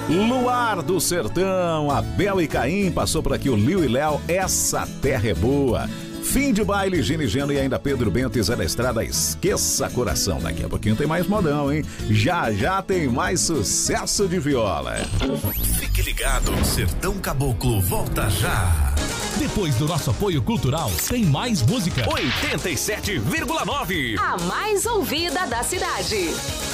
Luar do Sertão, Abel e Caim, passou por aqui o Liu e Léo, Essa Terra é Boa. Fim de baile, Gini Geno e ainda Pedro Bento e Zé da Estrada, Esqueça Coração. Daqui a pouquinho tem mais modão, hein? Já já tem mais sucesso de viola. Fique ligado, Sertão Caboclo volta já. Depois do nosso apoio cultural, tem mais música. 87,9. A mais ouvida da cidade.